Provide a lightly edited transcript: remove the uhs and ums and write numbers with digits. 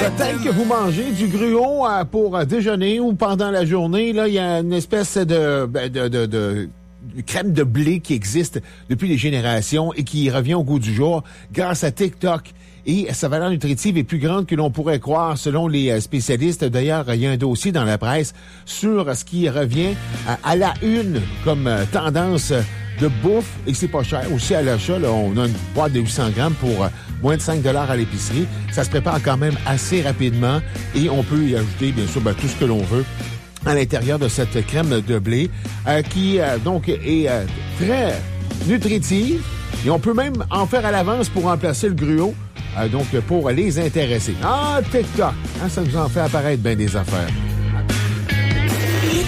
Peut-être que vous mangez du gruau pour déjeuner ou pendant la journée. Là, il y a une espèce de crème de blé qui existe depuis des générations et qui revient au goût du jour grâce à TikTok. Et sa valeur nutritive est plus grande que l'on pourrait croire selon les spécialistes. D'ailleurs, il y a un dossier dans la presse sur ce qui revient à la une comme tendance de bouffe et c'est pas cher. Aussi à l'achat, là, on a une boîte de 800 grammes pour moins de 5 $ à l'épicerie. Ça se prépare quand même assez rapidement et on peut y ajouter, bien sûr, tout ce que l'on veut à l'intérieur de cette crème de blé qui donc est très nutritive et on peut même en faire à l'avance pour remplacer le gruau. Donc, pour les intéresser. TikTok, ça nous en fait apparaître bien des affaires.